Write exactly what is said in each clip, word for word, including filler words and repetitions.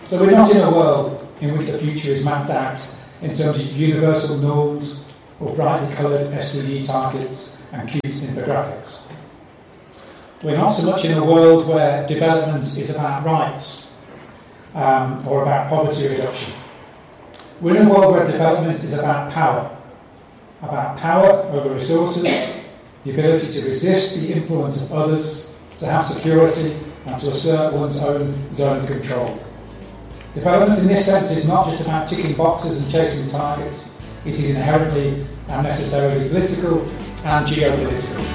So we're not in a world in which the future is mapped out in terms of universal norms or brightly coloured S D G targets and cute infographics. We're not so much in a world where development is about rights um, or about poverty reduction. We're in a world where development is about power, about power over resources, the ability to resist the influence of others, to have security, and to assert one's own zone of control. Development in this sense is not just about ticking boxes and chasing targets. It is inherently and necessarily political and geopolitical.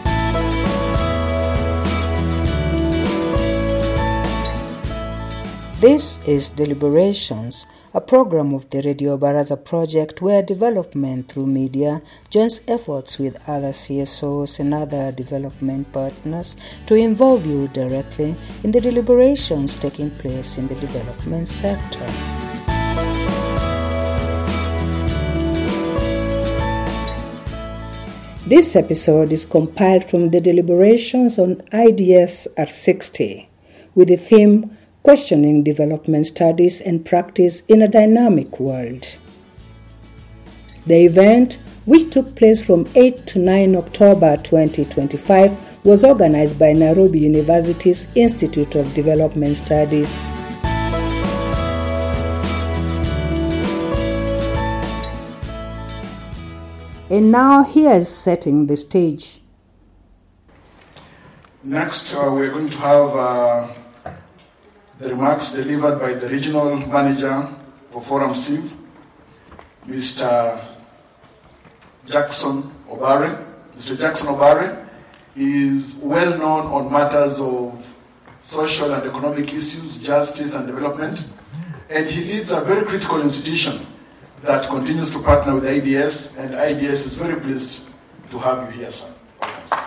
This is Deliberations, a program of the Radio Baraza project where development through media joins efforts with other C S Os and other development partners to involve you directly in the deliberations taking place in the development sector. This episode is compiled from the deliberations on I D S at sixty with the theme Questioning Development Studies and Practice in a Dynamic World. The event, which took place from eighth to ninth October twenty twenty-five, was organized by Nairobi University's Institute of Development Studies. And now here is setting the stage. Next, uh, we're going to have uh, the remarks delivered by the regional manager for Forum Civ, Mister Jackson Obare. Mister Jackson Obare is well known on matters of social and economic issues, justice and development, and he leads a very critical institution that continues to partner with I D S, and I D S is very pleased to have you here, sir. Welcome, sir.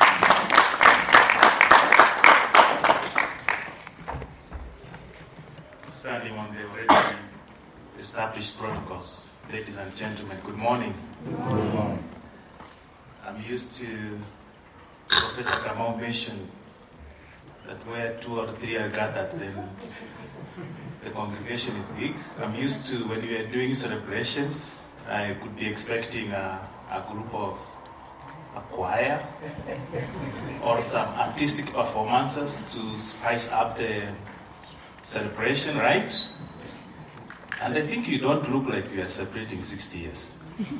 Standing on the already established protocols, ladies and gentlemen, good morning. Good morning. I'm used to Professor Kamau mentioned that where two or three are gathered, then the congregation is big. I'm used to when we are doing celebrations, I could be expecting a, a group of a choir or some artistic performances to spice up the celebration, right? And I think you don't look like you are celebrating sixty years.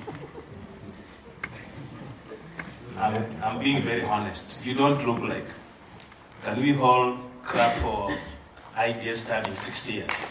I'm, I'm being very honest. You don't look like. Can we all clap for I D S turning sixty years?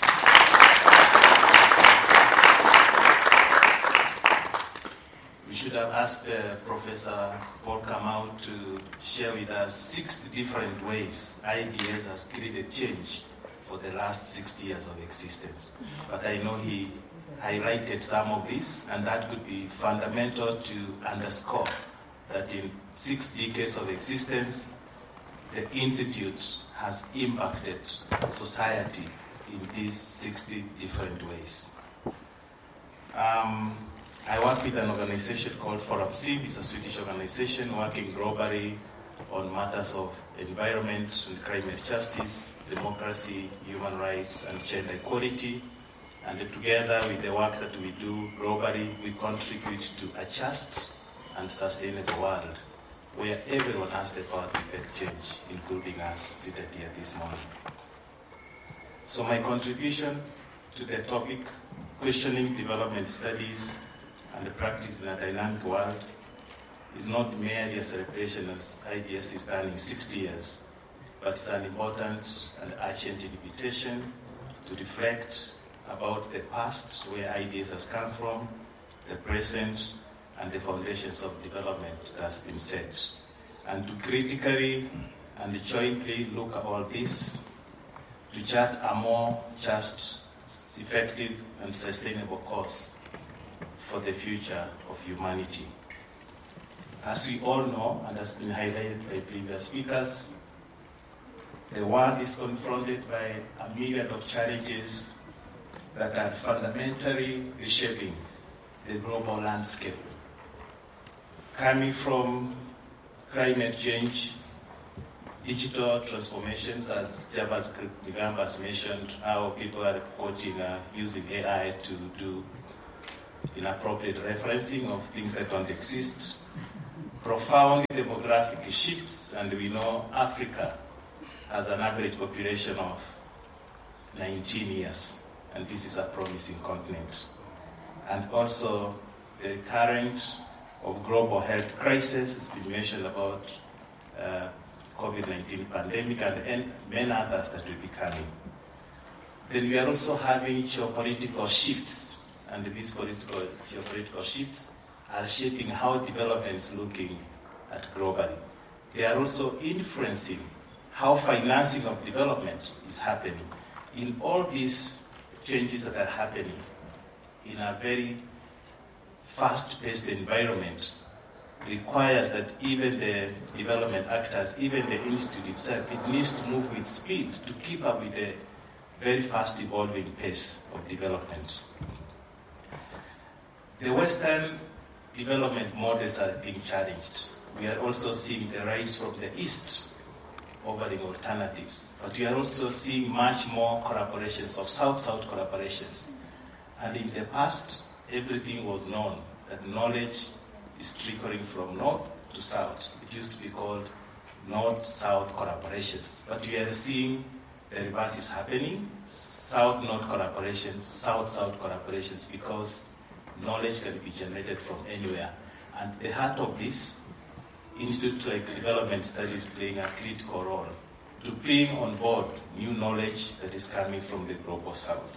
We should have asked uh, Professor Paul Kamau to share with us six different ways I D S has created change for the last sixty years of existence. But I know he highlighted some of this, and that could be fundamental to underscore that in six decades of existence, the Institute has impacted society in these sixty different ways. Um, I work with an organization called Forum Civ. It's a Swedish organization working globally on matters of environment and climate justice, democracy, human rights, and gender equality. And together with the work that we do globally, we contribute to a just and sustainable world where everyone has the power to effect change, including us seated here this morning. So my contribution to the topic, questioning development studies and the practice in a dynamic world, is not merely a celebration as I D S is turning sixty years, but it's an important and urgent invitation to reflect about the past, where I D S has come from, the present, and the foundations of development that has been set, and to critically and jointly look at all this to chart a more just, effective, and sustainable course for the future of humanity. As we all know, and has been highlighted by previous speakers, the world is confronted by a myriad of challenges that are fundamentally reshaping the global landscape, coming from climate change, digital transformations, as Jabaz Migambas mentioned, how people are quoting uh, using A I to do inappropriate referencing of things that don't exist. Profound demographic shifts, and we know Africa has an average population of nineteen years, and this is a promising continent. And also the current of global health crisis has been mentioned about uh, COVID nineteen pandemic and many others that will be coming. Then we are also having geopolitical shifts, and these political geopolitical shifts are shaping how development is looking at globally. They are also influencing how financing of development is happening. In all these changes that are happening in a very fast-paced environment, requires that even the development actors, even the institute itself, it needs to move with speed to keep up with the very fast evolving pace of development. The Western development models are being challenged. We are also seeing the rise from the East offering alternatives, but we are also seeing much more collaborations of South-South collaborations. And in the past, everything was known, that knowledge is trickling from north to south. It used to be called north-south collaborations. But we are seeing the reverse is happening, south-north collaborations, south-south collaborations, because knowledge can be generated from anywhere. And the heart of this, Institute like Development Studies playing a critical role to bring on board new knowledge that is coming from the global south.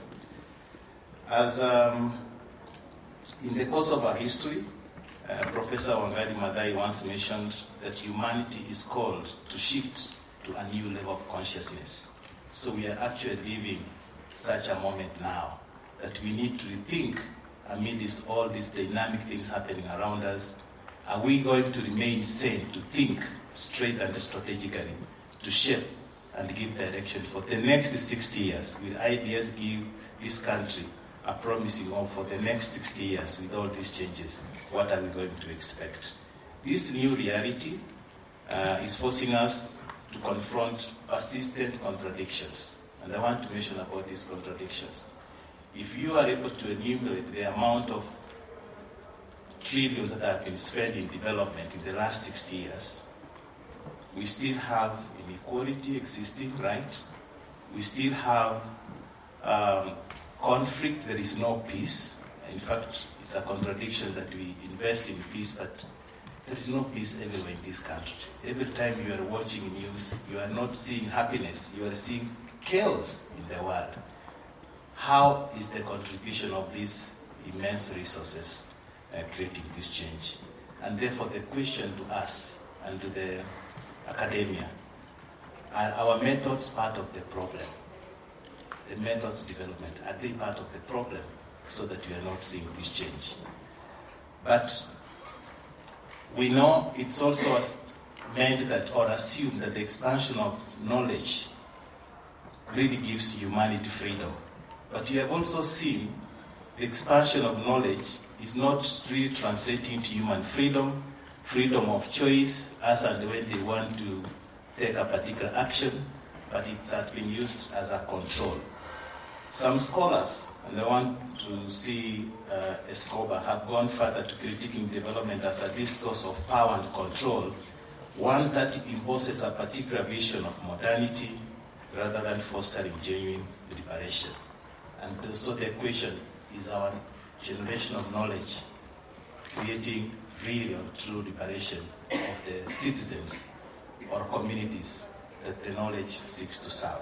As um, in the course of our history, uh, Professor Wangari Maathai once mentioned that humanity is called to shift to a new level of consciousness. So we are actually living such a moment now that we need to rethink amidst all these dynamic things happening around us. Are we going to remain sane, to think straight and strategically, to shape and give direction for the next sixty years? Will ideas give this country a promising hope for the next sixty years with all these changes? What are we going to expect? This new reality uh, is forcing us to confront persistent contradictions. And I want to mention about these contradictions. If you are able to enumerate the amount of trillions that have been spent in development in the last sixty years, we still have inequality existing, right? We still have um, conflict, there is no peace. In fact, it's a contradiction that we invest in peace, but there is no peace everywhere in this country. Every time you are watching news, you are not seeing happiness, you are seeing chaos in the world. How is the contribution of these immense resources uh, creating this change? And therefore the question to us and to the academia, are our methods part of the problem? The methods of development, are they part of the problem so that we are not seeing this change? But we know it's also meant that, or assumed that the expansion of knowledge really gives humanity freedom. But you have also seen the expansion of knowledge is not really translating to human freedom, freedom of choice, as and when they want to take a particular action, but it has been used as a control. Some scholars, and I want to see uh, Escobar, have gone further to critiquing development as a discourse of power and control, one that imposes a particular vision of modernity rather than fostering genuine liberation. And so the question is, our generation of knowledge creating real or true liberation of the citizens or communities that the knowledge seeks to serve?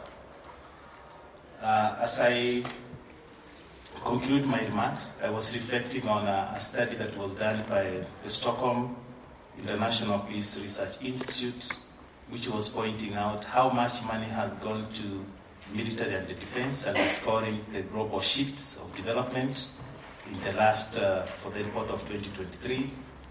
Uh, as I conclude my remarks, I was reflecting on a, a study that was done by the Stockholm International Peace Research Institute, which was pointing out how much money has gone to military and the defense, and scoring the global shifts of development in the last, uh, for the report of twenty twenty-three,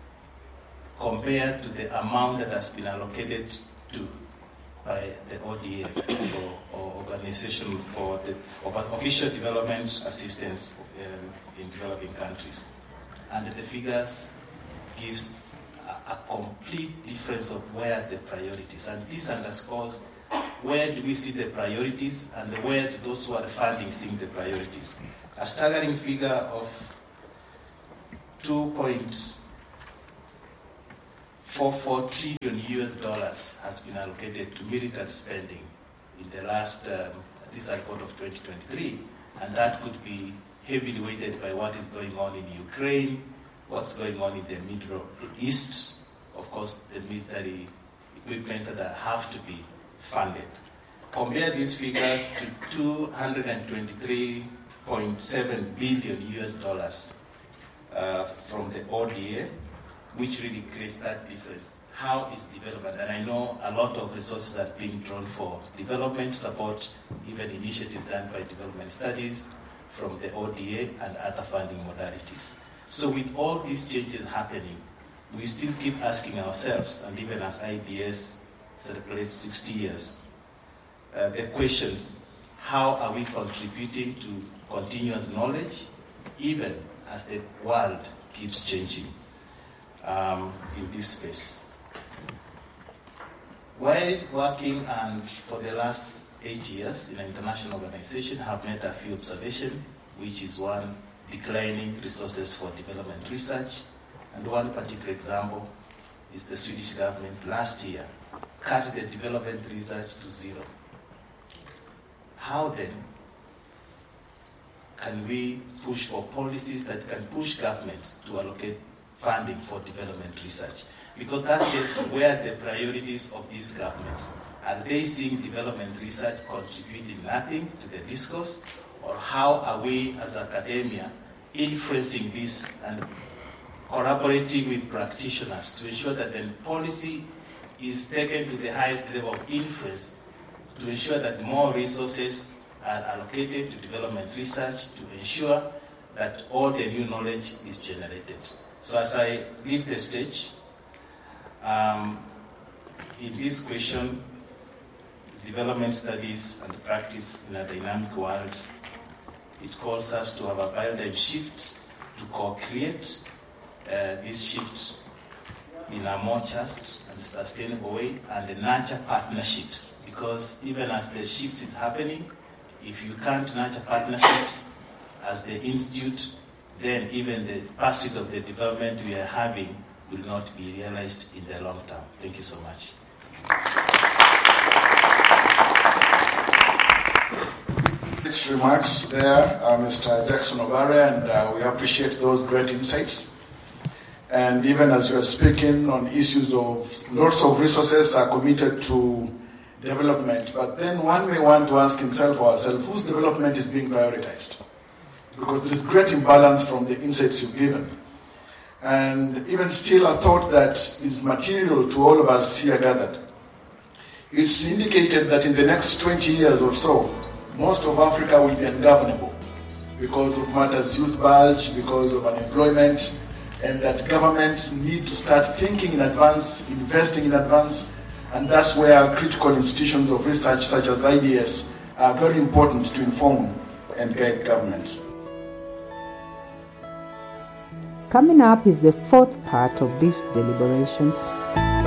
compared to the amount that has been allocated to by the O D A for or Organization for the Official Development Assistance um, in developing countries. And the figures gives a complete difference of where the priorities, and this underscores where do we see the priorities and where do those who are funding see the priorities. A staggering figure of two point four four trillion U S dollars has been allocated to military spending in the last, um, this report of twenty twenty-three, and that could be heavily weighted by what is going on in Ukraine, what's going on in the Middle East, of course, the military equipment that have to be funded. Compare this figure to two hundred twenty-three point seven billion U S dollars uh, from the O D A, which really creates that difference. How is development? And I know a lot of resources are being drawn for development support, even initiatives done by development studies from the O D A and other funding modalities. So with all these changes happening, we still keep asking ourselves, and even as I D S celebrates sixty years, uh, the questions, how are we contributing to continuous knowledge, even as the world keeps changing um, in this space? While working and for the last eight years in an international organization, I have made a few observations, which is one, declining resources for development research. And one particular example is the Swedish government last year cut the development research to zero. How then can we push for policies that can push governments to allocate funding for development research? Because that is where the priorities of these governments. Are they seeing development research contributing nothing to the discourse? Or how are we as academia influencing this and collaborating with practitioners to ensure that the policy is taken to the highest level of influence to ensure that more resources are allocated to development research to ensure that all the new knowledge is generated. So as I leave the stage, um, in this question, development studies and practice in a dynamic world, it calls us to have a paradigm shift to co-create uh, this shift in a more just and sustainable way and nurture partnerships. Because even as the shift is happening, if you can't nurture partnerships as the institute, then even the pursuit of the development we are having will not be realized in the long term. Thank you so much. Rich remarks there, uh, Mister Jackson Obare, and uh, we appreciate those great insights. And even as you are speaking on issues of lots of resources are committed to development, but then one may want to ask himself or herself, whose development is being prioritized? Because there is great imbalance from the insights you've given. And even still a thought that is material to all of us here gathered. It's indicated that in the next twenty years or so, most of Africa will be ungovernable because of matters youth bulge, because of unemployment, and that governments need to start thinking in advance, investing in advance, and that's where critical institutions of research such as I D S are very important to inform and guide governments. Coming up is the fourth part of these deliberations.